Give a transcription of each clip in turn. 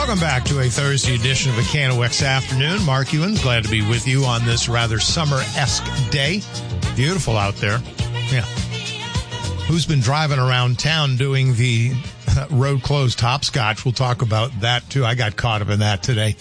Welcome back to a Thursday edition of a KNOX Afternoon. Mark Ewens, glad to be with you on this rather summer-esque day. Beautiful out there. Yeah. Who's been driving around town doing the road closed hopscotch? We'll talk about that, too. I got caught up in that today.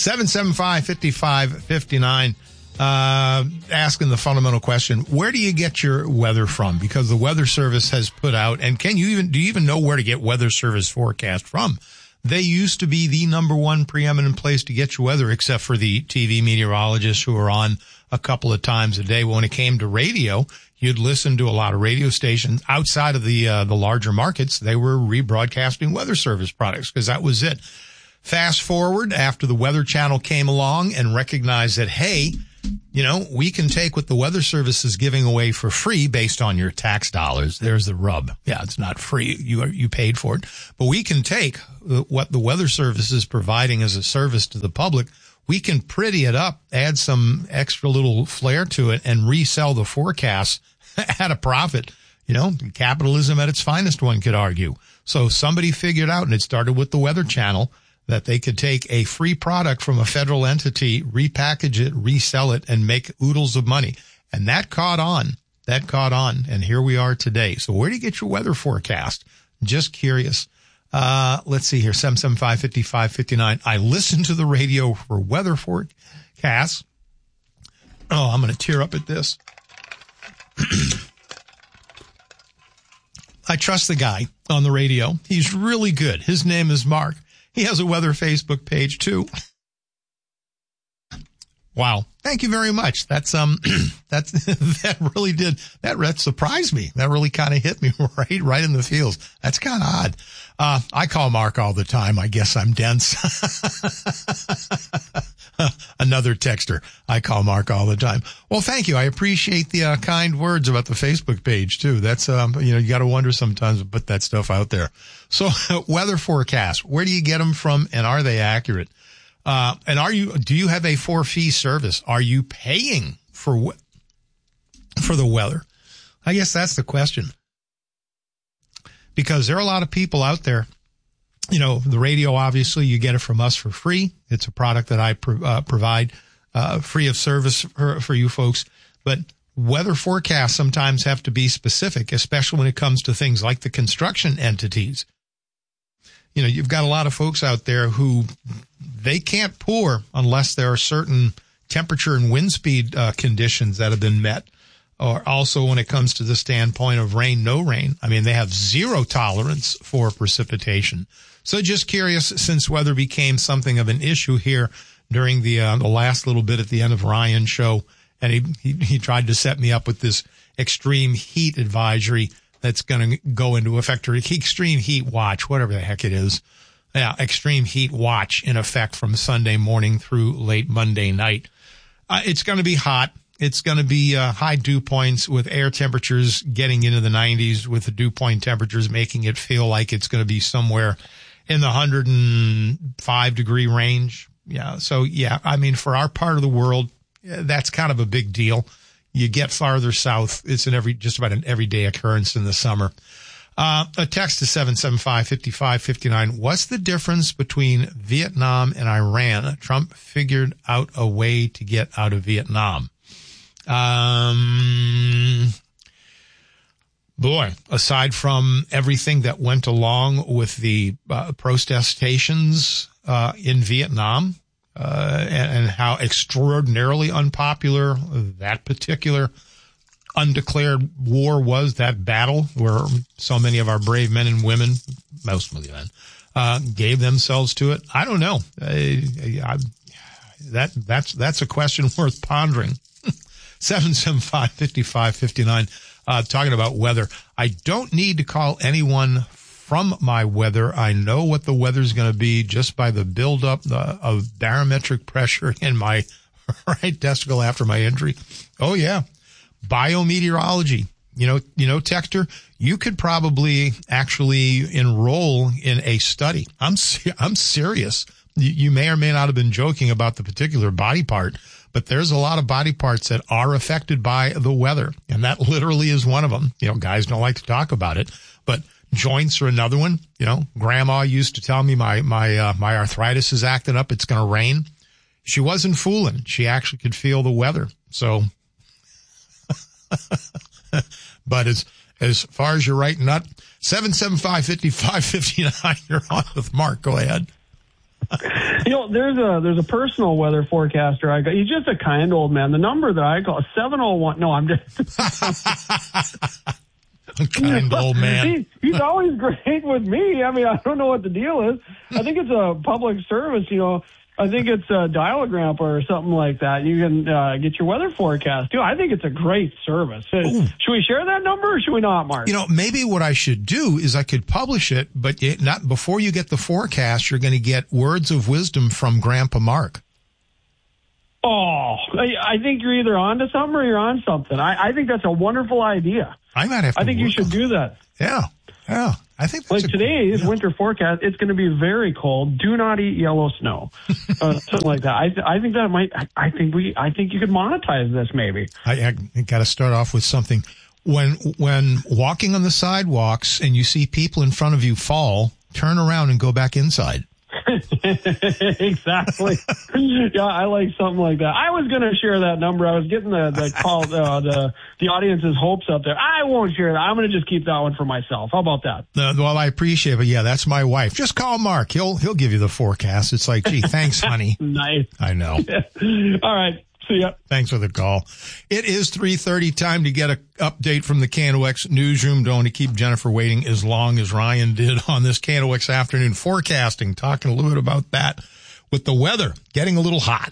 775-5559, asking the fundamental question, where do you get your weather from? Because the Weather Service has put out, and do you even know where to get Weather Service forecast from? They used to be the number one preeminent place to get your weather, except for the TV meteorologists who are on a couple of times a day. When it came to radio, you'd listen to a lot of radio stations outside of the larger markets. They were rebroadcasting Weather Service products because that was it. Fast forward after the Weather Channel came along and recognized that, hey, you know, we can take what the Weather Service is giving away for free based on your tax dollars. There's the rub. Yeah, it's not free. You paid for it. But we can take what the Weather Service is providing as a service to the public. We can pretty it up, add some extra little flair to it, and resell the forecast at a profit. You know, capitalism at its finest, one could argue. So somebody figured out, and it started with the Weather Channel, that they could take a free product from a federal entity, repackage it, resell it, and make oodles of money. And that caught on. And here we are today. So where do you get your weather forecast? Just curious. Let's see here, 775-5559. I listen to the radio for weather forecasts. Oh, I'm going to tear up at this. I trust the guy on the radio. He's really good. His name is Mark. He has a weather Facebook page too. Wow. Thank you very much. That really did, that surprised me. That really kind of hit me right in the feels. That's kind of odd. I call Mark all the time. I guess I'm dense. Another texter. I call Mark all the time. Well, thank you. I appreciate the kind words about the Facebook page too. That's, you got to wonder sometimes to put that stuff out there. So weather forecasts, where do you get them from and are they accurate? And do you have a for-fee service? Are you paying for the weather? I guess that's the question. Because there are a lot of people out there, the radio, obviously, you get it from us for free. It's a product that I provide free of service for you folks. But weather forecasts sometimes have to be specific, especially when it comes to things like the construction entities. You've got a lot of folks out there who they can't pour unless there are certain temperature and wind speed conditions that have been met. Or also when it comes to the standpoint of rain, no rain. I mean, they have zero tolerance for precipitation. So just curious, since weather became something of an issue here during the last little bit at the end of Ryan's show, and he tried to set me up with this extreme heat advisory that's going to go into effect, or extreme heat watch, whatever the heck it is. Yeah, extreme heat watch in effect from Sunday morning through late Monday night. It's going to be hot. It's going to be high dew points with air temperatures getting into the 90s, with the dew point temperatures making it feel like it's going to be somewhere in the 105 degree range. Yeah. So yeah, I mean, for our part of the world, that's kind of a big deal. You get farther south, it's just about an everyday occurrence in the summer. A text to 775-5559. What's the difference between Vietnam and Iran? Trump figured out a way to get out of Vietnam. Boy, aside from everything that went along with the protestations in Vietnam, and how extraordinarily unpopular that particular undeclared war was, that battle where so many of our brave men and women, most of the men, gave themselves to it. I don't know. That's a question worth pondering. 775-5559, talking about weather. I don't need to call anyone from my weather. I know what the weather's going to be just by the buildup of barometric pressure in my right testicle after my injury. Oh yeah. Biometeorology. Texter, you could probably actually enroll in a study. I'm serious. You may or may not have been joking about the particular body part, but there's a lot of body parts that are affected by the weather. And that literally is one of them. Guys don't like to talk about it, but Joints are another one. You know, Grandma used to tell me my arthritis is acting up. It's going to rain. She wasn't fooling. She actually could feel the weather. So, but as far as your right nut, 775-5559, you're on with Mark. Go ahead. You know, there's a personal weather forecaster I got. He's just a kind old man. The number that I call 701. No, I'm just kind old man. He's always great with me. I mean, I don't know what the deal is. I think it's a public service. You know, I think it's a Dial-A-Grandpa or something like that. You can get your weather forecast too. I think it's a great service. Should we share that number or should we not, Mark? You know, maybe what I should do is I could publish it, but not before you get the forecast. You're going to get words of wisdom from Grandpa Mark. Oh, I think you're either on to something or you're on something. I think that's a wonderful idia. I might have to. I think you should do that. Yeah. I think that's like today's winter forecast, it's going to be very cold. Do not eat yellow snow, something like that. I think that might. I think you could monetize this maybe. I got to start off with something. When walking on the sidewalks and you see people in front of you fall, turn around and go back inside. Exactly. Yeah, I like something like that. I was going to share that number. I was getting the call, the audience's hopes up there. I won't share that. I'm going to just keep that one for myself. How about that? Well, I appreciate it. But yeah, that's my wife. Just call Mark. He'll give you the forecast. It's like, gee, thanks, honey. Nice. I know. All right. See ya. Thanks for the call. It is 3:30. Time to get an update from the KNOX newsroom. Don't want to keep Jennifer waiting as long as Ryan did on this KNOX afternoon forecasting. Talking a little bit about that with the weather getting a little hot.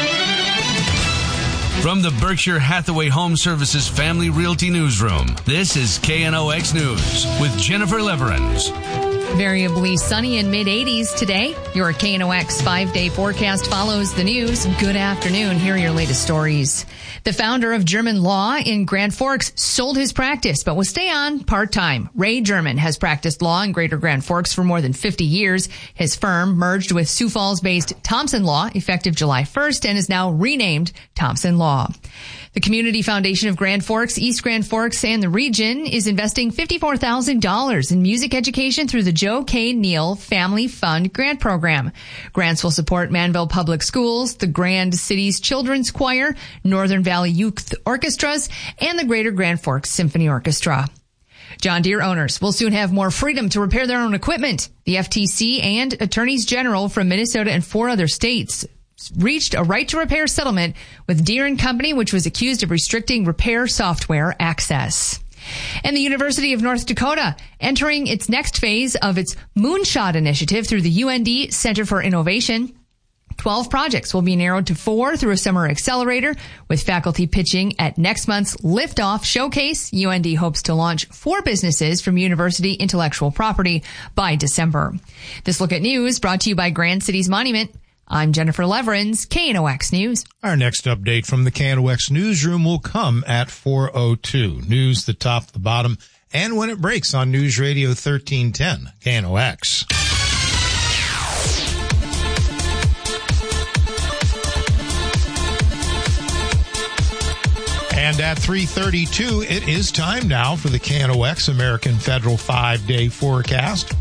From the Berkshire Hathaway Home Services Family Realty Newsroom, this is KNOX News with Jennifer Leverins. Variably sunny in mid-80s today. Your KNOX 5-day forecast follows the news. Good afternoon. Here are your latest stories. The founder of German Law in Grand Forks sold his practice, but will stay on part-time. Ray German has practiced law in Greater Grand Forks for more than 50 years. His firm merged with Sioux Falls-based Thompson Law effective July 1st and is now renamed Thompson Law. The Community Foundation of Grand Forks, East Grand Forks, and the region is investing $54,000 in music education through the Joe K. Neal Family Fund Grant Program. Grants will support Manville Public Schools, the Grand Cities Children's Choir, Northern Valley Youth Orchestras, and the Greater Grand Forks Symphony Orchestra. John Deere owners will soon have more freedom to repair their own equipment. The FTC and attorneys general from Minnesota and 4 other states reached a right to repair settlement with Deere & Company, which was accused of restricting repair software access. And the University of North Dakota entering its next phase of its Moonshot initiative through the UND Center for Innovation. 12 projects will be narrowed to 4 through a summer accelerator, with faculty pitching at next month's Liftoff Showcase. UND hopes to launch 4 businesses from university intellectual property by December. This look at news brought to you by Grand Cities Monument. I'm Jennifer Leverins, KNOX News. Our next update from the KNOX newsroom will come at 4:02. News the top, the bottom, and when it breaks on News Radio 1310, KNOX. And at 3:32, it is time now for the KNOX American Federal 5-day forecast.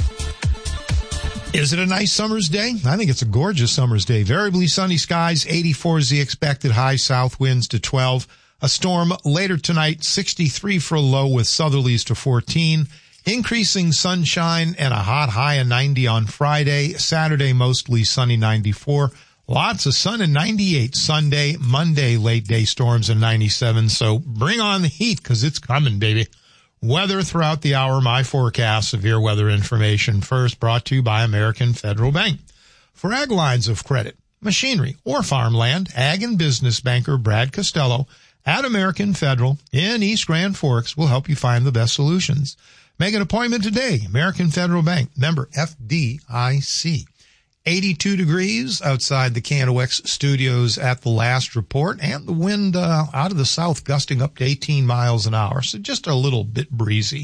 Is it a nice summer's day? I think it's a gorgeous summer's day. Variably sunny skies, 84 is the expected high, south winds to 12. A storm later tonight, 63 for a low with southerlies to 14. Increasing sunshine and a hot high of 90 on Friday. Saturday, mostly sunny, 94. Lots of sun and 98 Sunday. Monday, late day storms and 97. So bring on the heat because it's coming, baby. Weather throughout the hour, my forecast, severe weather information first, brought to you by American Federal Bank. For ag lines of credit, machinery, or farmland, ag and business banker Brad Costello at American Federal in East Grand Forks will help you find the best solutions. Make an appointment today. American Federal Bank, member FDIC. 82 degrees outside the KNOX studios at the last report, and the wind out of the south gusting up to 18 miles an hour, so just a little bit breezy.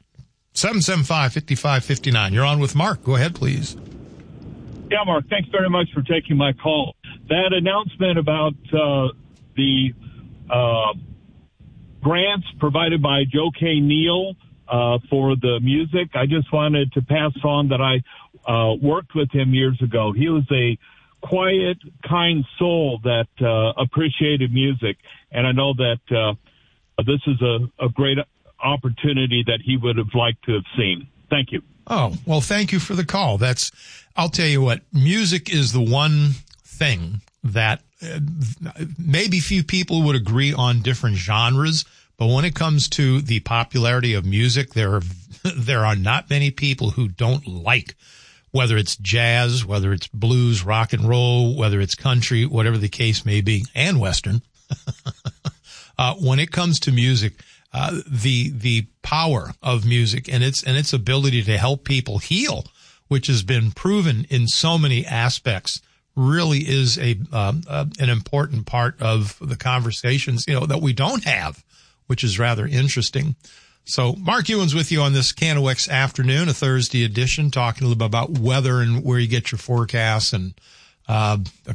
775-5559. You're on with Mark. Go ahead, please. Yeah, Mark, thanks very much for taking my call. That announcement about the grants provided by Joe K. Neal for the music. I just wanted to pass on that I worked with him years ago. He was a quiet, kind soul that appreciated music, and I know that this is a great opportunity that he would have liked to have seen. Thank you. Oh, well, thank you for the call. I'll tell you what, music is the one thing that maybe few people would agree on different genres, but when it comes to the popularity of music, there are not many people who don't like, whether it's jazz, whether it's blues, rock and roll, whether it's country, whatever the case may be, and Western. When it comes to music, the power of music and its ability to help people heal, which has been proven in so many aspects, really is an important part of the conversations, that we don't have, which is rather interesting. So Mark Ewan's with you on this KNOX afternoon, a Thursday edition, talking a little bit about weather and where you get your forecasts and a